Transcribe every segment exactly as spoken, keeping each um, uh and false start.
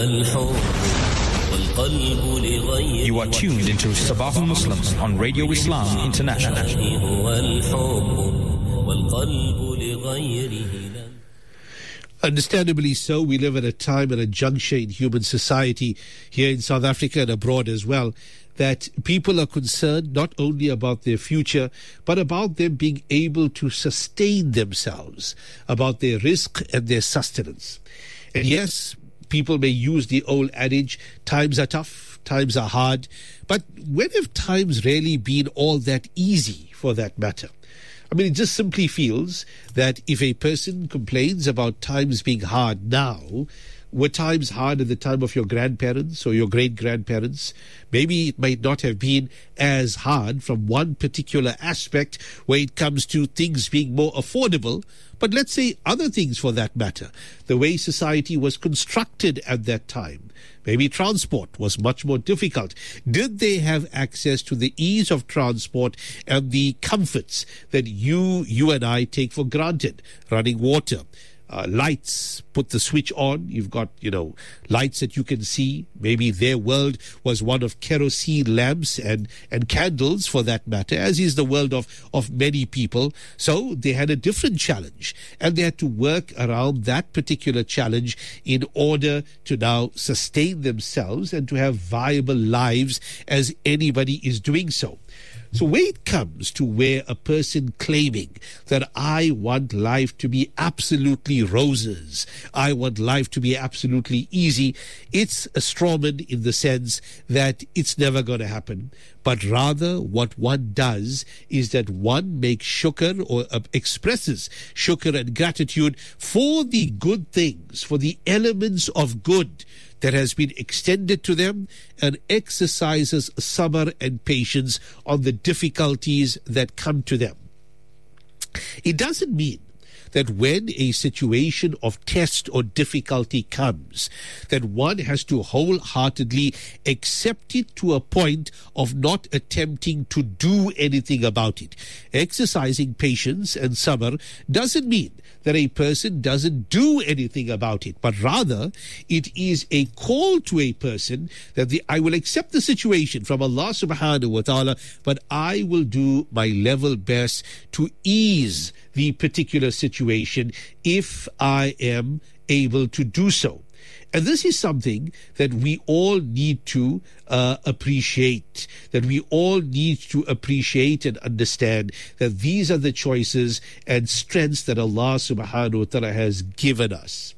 You are tuned into Sabah al-Muslims on Radio Islam International. Understandably so, we live at a time and a juncture in human society here in South Africa and abroad as well, that people are concerned not only about their future, but about them being able to sustain themselves, about their risk and their sustenance. And yes, people may use the old adage, times are tough, times are hard, but when have times really been all that easy for that matter? I mean, it just simply feels that if a person complains about times being hard now, were times hard at the time of your grandparents or your great-grandparents? Maybe it might not have been as hard from one particular aspect where it comes to things being more affordable, but let's say other things for that matter, the way society was constructed at that time. Maybe transport was much more difficult. Did they have access to the ease of transport and the comforts that you, you and I take for granted? Running water, uh, lights, put the switch on, you've got, you know, lights that you can see. Maybe their world was one of kerosene lamps and, and candles for that matter, as is the world of, of many people. So they had a different challenge, and they had to work around that particular challenge in order to now sustain themselves and to have viable lives as anybody is doing so. So when it comes to where a person claiming that I want life to be absolutely roses, I want life to be absolutely easy, it's a straw man in the sense that it's never going to happen. But rather what one does is that one makes shukr or uh, expresses shukr and gratitude for the good things, for the elements of good that has been extended to them, and exercises sabr and patience on the difficulties that come to them. It doesn't mean that when a situation of test or difficulty comes, that one has to wholeheartedly accept it to a point of not attempting to do anything about it. Exercising patience and sabr doesn't mean that a person doesn't do anything about it, but rather it is a call to a person that the, I will accept the situation from Allah subhanahu wa ta'ala, but I will do my level best to ease the particular situation if I am able to do so. And this is something that we all need to uh, appreciate, that we all need to appreciate and understand that these are the choices and strengths that Allah subhanahu wa ta'ala has given us.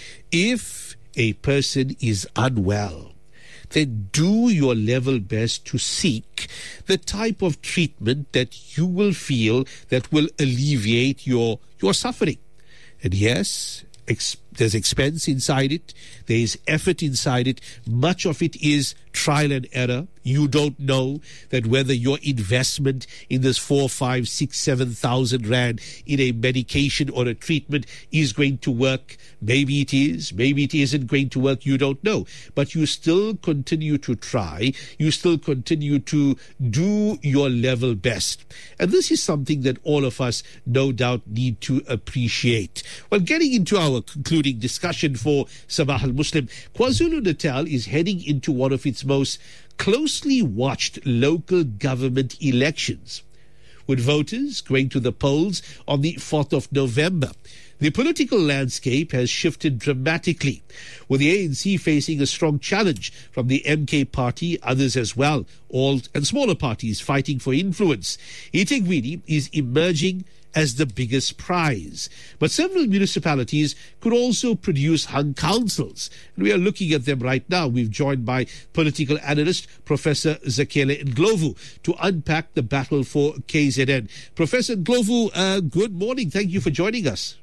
If a person is unwell, then do your level best to seek the type of treatment that you will feel that will alleviate your, your suffering. And yes, ex- there's expense inside it, there is effort inside it, much of it is trial and error. You don't know that whether your investment in this four, five, six, seven thousand rand in a medication or a treatment is going to work. Maybe it is, maybe it isn't going to work, you don't know. But you still continue to try, you still continue to do your level best. And this is something that all of us no doubt need to appreciate. Well, getting into our concluding discussion for Sabah al-Muslim, KwaZulu-Natal is heading into one of its most closely watched local government elections, with voters going to the polls on the fourth of November. The political landscape has shifted dramatically, with the A N C facing a strong challenge from the M K party, others as well, all and smaller parties fighting for influence. eThekwini is emerging as the biggest prize. But several municipalities could also produce hung councils. And we are looking at them right now. We've joined by political analyst Professor Zakhele Ndlovu to unpack the battle for K Z N. Professor Ndlovu, uh, good morning. Thank you for joining us.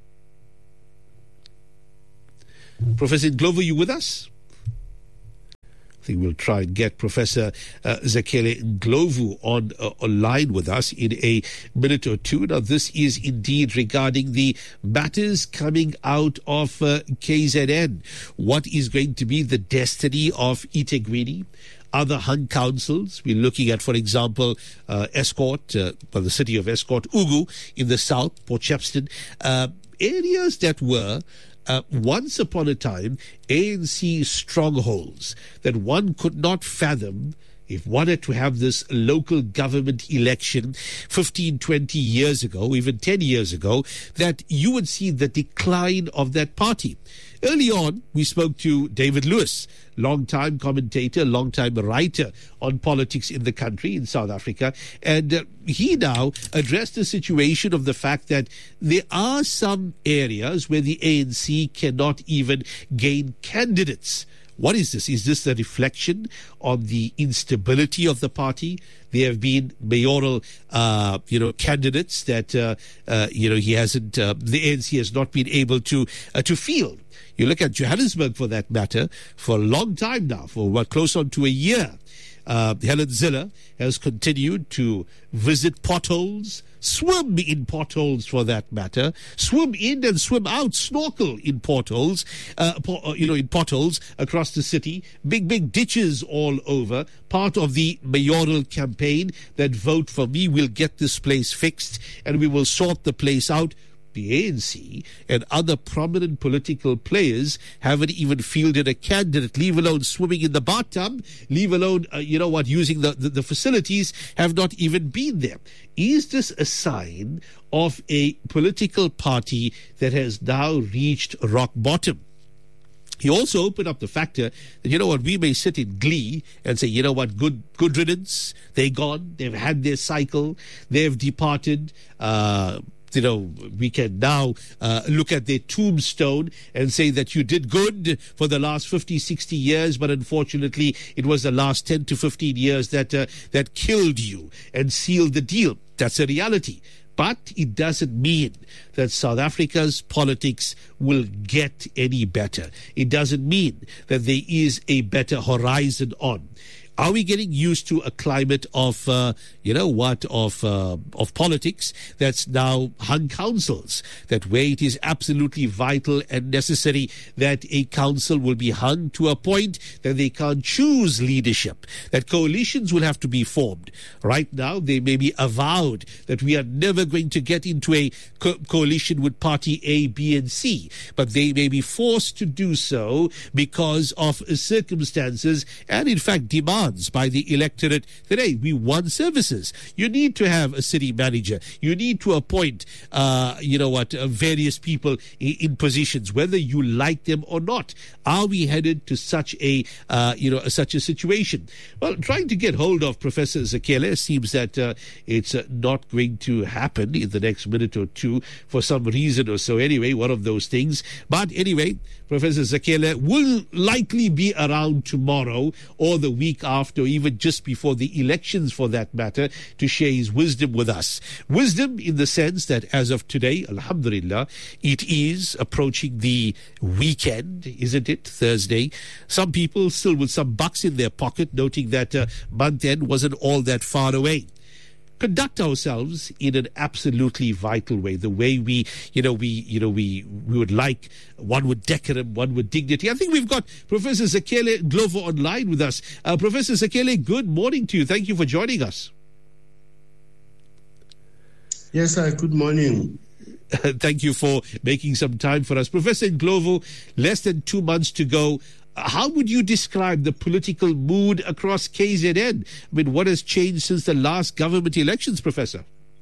Professor Ndlovu, you with us? I think we'll try and get Professor uh, Zakhele Ndlovu on uh, online with us in a minute or two. Now, this is indeed regarding the matters coming out of uh, K Z N. What is going to be the destiny of eThekwini? Other hung councils, we're looking at, for example, uh, Escort, uh, well, the city of Escort, Ugu in the south, Port Shepstone, uh, areas that were uh, once upon a time, A N C strongholds that one could not fathom if one had to have this local government election fifteen, twenty years ago, even ten years ago, that you would see the decline of that party. Early on, we spoke to David Lewis, long-time commentator, long-time writer on politics in the country, in South Africa, and uh, he now addressed the situation of the fact that there are some areas where the A N C cannot even gain candidates. What is this? Is this a reflection on the instability of the party? There have been mayoral, uh, you know, candidates that, uh, uh, you know, he hasn't, uh, the A N C has not been able to, uh, to field. You look at Johannesburg, for that matter, for a long time now, for what, close on to a year. Uh, Helen Zille has continued to visit potholes, swim in potholes for that matter, swim in and swim out, snorkel in potholes, uh, po- you know, in potholes across the city, big, big ditches all over, part of the mayoral campaign that vote for me, will get this place fixed and we will sort the place out. The A N C and other prominent political players haven't even fielded a candidate, leave alone swimming in the bathtub, leave alone, uh, you know what, using the, the, the facilities, have not even been there. Is this a sign of a political party that has now reached rock bottom? He also opened up the factor that, you know what, we may sit in glee and say, you know what, good good riddance, they're gone, they've had their cycle, they've departed, uh, you know, we can now uh, look at their tombstone and say that you did good for the last fifty, sixty years, but unfortunately it was the last ten to fifteen years that uh, that killed you and sealed the deal. That's a reality. But it doesn't mean that South Africa's politics will get any better. It doesn't mean that there is a better horizon on. Are we getting used to a climate of, uh, you know what, of uh, of politics that's now hung councils, that where it is absolutely vital and necessary that a council will be hung to a point that they can't choose leadership, that coalitions will have to be formed. Right now, they may be avowed that we are never going to get into a co- coalition with party A, B, and C, but they may be forced to do so because of circumstances and, in fact, demands by the electorate that, hey, we want services. You need to have a city manager. You need to appoint, uh, you know what, uh, various people in, in positions, whether you like them or not. Are we headed to such a, uh, you know, such a situation? Well, trying to get hold of Professor Zakhele seems that uh, it's uh, not going to happen in the next minute or two for some reason or so. Anyway, one of those things. But anyway, Professor Zakhele will likely be around tomorrow or the week after, or even just before the elections for that matter, to share his wisdom with us. Wisdom in the sense that as of today, alhamdulillah, it is approaching the weekend, isn't it? Thursday. Some people still with some bucks in their pocket, noting that uh, month end wasn't all that far away. Conduct ourselves in an absolutely vital way, the way we, you know, we, you know, we, we would like, one with decorum, one with dignity. I think we've got Professor Zakhele Ndlovu online with us. Uh, Professor Zakhele, good morning to you. Thank you for joining us. Yes, sir. Good morning. Thank you for making some time for us. Professor Ndlovu, less than two months to go. How would you describe the political mood across K Z N? I mean, what has changed since the last government elections, Professor?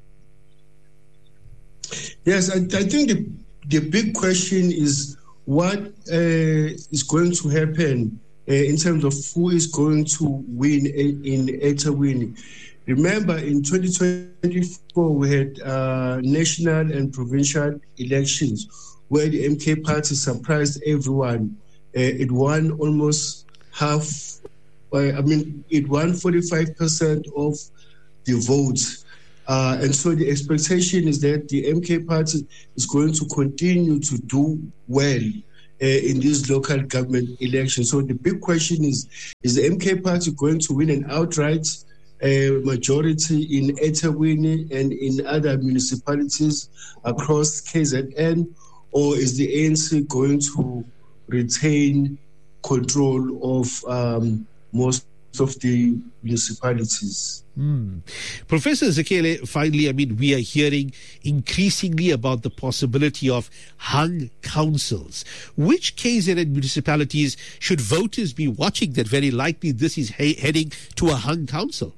Yes, I, I think the, the big question is what uh, is going to happen uh, in terms of who is going to win in, in eThekwini. Remember, in twenty twenty-four, we had uh, national and provincial elections where the M K party surprised everyone. Uh, it won almost half, uh, I mean, it won forty-five percent of the votes. Uh, and so the expectation is that the M K party is going to continue to do well uh, in these local government elections. So the big question is, is the M K party going to win an outright uh, majority in eThekwini and in other municipalities across K Z N, or is the A N C going to retain control of um, most of the municipalities. Mm. Professor Zekele, finally, I mean, we are hearing increasingly about the possibility of hung councils. Which K Z N municipalities should voters be watching that very likely this is he- heading to a hung council?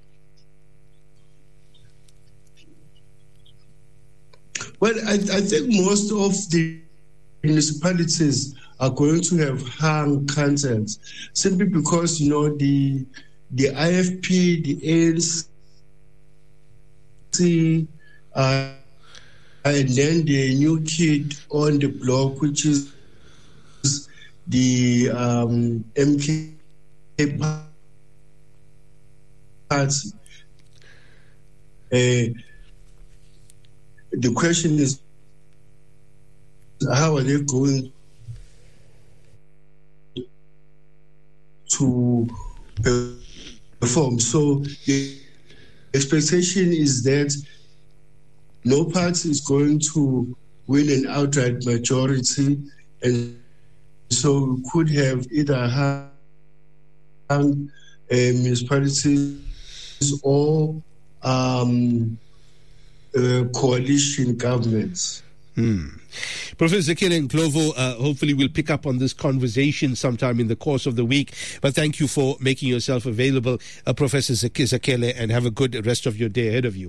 Well, I, I think most of the municipalities are going to have hung councils simply because, you know, the the I F P, the A N C, uh, and then the new kid on the block, which is the um, M K party. Uh, the question is, how are they going to perform? So the expectation is that no party is going to win an outright majority, and so we could have either hung uh, municipalities or um, uh, coalition governments. Hmm. Professor Zekele Ndlovu, uh, hopefully we'll pick up on this conversation sometime in the course of the week. But thank you for making yourself available, uh, Professor Zekele, and have a good rest of your day ahead of you.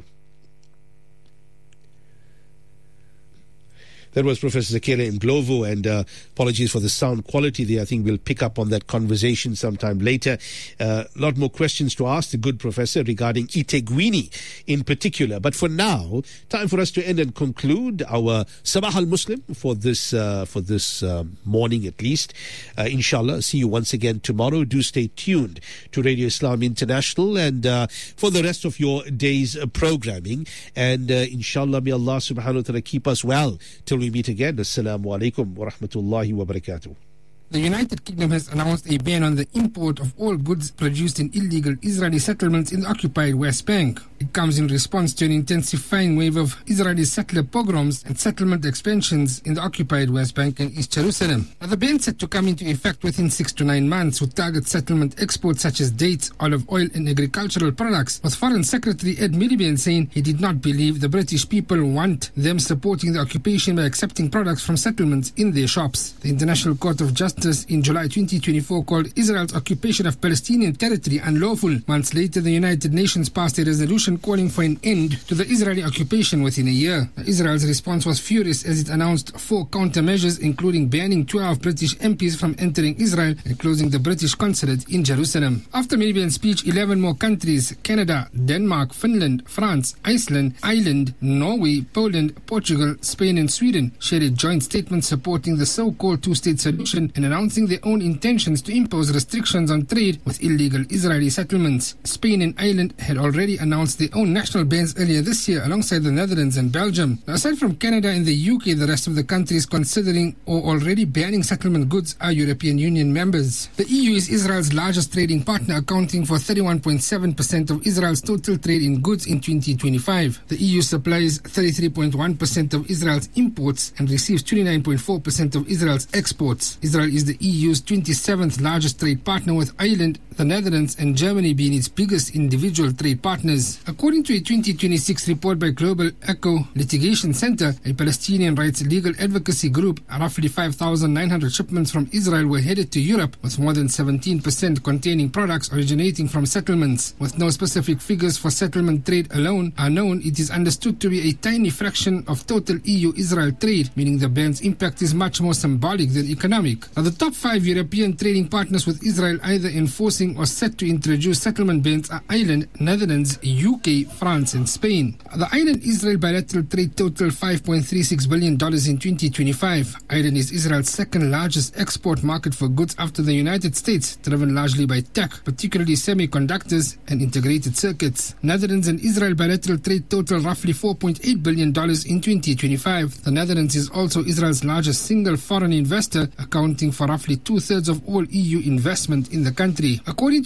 That was Professor Zekele Ndlovu, and uh, apologies for the sound quality there. I think we'll pick up on that conversation sometime later. A uh, lot more questions to ask the good professor regarding eThekwini in particular. But for now, time for us to end and conclude our Sabah al-Muslim for this uh, for this uh, morning at least. Uh, inshallah, see you once again tomorrow. Do stay tuned to Radio Islam International and uh, for the rest of your day's uh, programming. And uh, inshallah, may Allah subhanahu wa ta'ala keep us well till we meet again. Assalamu alaikum wa rahmatullahi wa barakatuh. The United Kingdom has announced a ban on the import of all goods produced in illegal Israeli settlements in the occupied West Bank. It comes in response to an intensifying wave of Israeli settler pogroms and settlement expansions in the occupied West Bank and East Jerusalem. Now, the ban set to come into effect within six to nine months would target settlement exports such as dates, olive oil and agricultural products, with Foreign Secretary Ed Miliband saying he did not believe the British people want them supporting the occupation by accepting products from settlements in their shops. The International Court of Justice in July twenty twenty-four called Israel's occupation of Palestinian territory unlawful. Months later, the United Nations passed a resolution calling for an end to the Israeli occupation within a year. Israel's response was furious as it announced four countermeasures, including banning twelve British M Ps from entering Israel and closing the British consulate in Jerusalem. After Miliband's speech, eleven more countries, Canada, Denmark, Finland, France, Iceland, Ireland, Norway, Poland, Portugal, Spain and Sweden, shared a joint statement supporting the so-called two-state solution and announcing their own intentions to impose restrictions on trade with illegal Israeli settlements. Spain and Ireland had already announced their own national bans earlier this year alongside the Netherlands and Belgium. Now, aside from Canada and the U K, the rest of the countries considering or already banning settlement goods are European Union members. The E U is Israel's largest trading partner, accounting for thirty-one point seven percent of Israel's total trade in goods in twenty twenty-five. The E U supplies thirty-three point one percent of Israel's imports and receives twenty-nine point four percent of Israel's exports. Israel is the E U's twenty-seventh largest trade partner, with Ireland, the Netherlands and Germany being its biggest individual trade partners. According to a twenty twenty-six report by Global Echo Litigation Center, a Palestinian rights legal advocacy group, roughly five thousand nine hundred shipments from Israel were headed to Europe, with more than seventeen percent containing products originating from settlements. With no specific figures for settlement trade alone are known, it is understood to be a tiny fraction of total E U-Israel trade, meaning the ban's impact is much more symbolic than economic. Now, the top five European trading partners with Israel either enforcing or set to introduce settlement bans are Ireland, Netherlands, U K, France and Spain. The Ireland-Israel bilateral trade totaled five point three six billion dollars in twenty twenty-five. Ireland is Israel's second largest export market for goods after the United States, driven largely by tech, particularly semiconductors and integrated circuits. Netherlands and Israel bilateral trade totaled roughly four point eight billion dollars in twenty twenty-five. The Netherlands is also Israel's largest single foreign investor, accounting for roughly two-thirds of all E U investment in the country. According to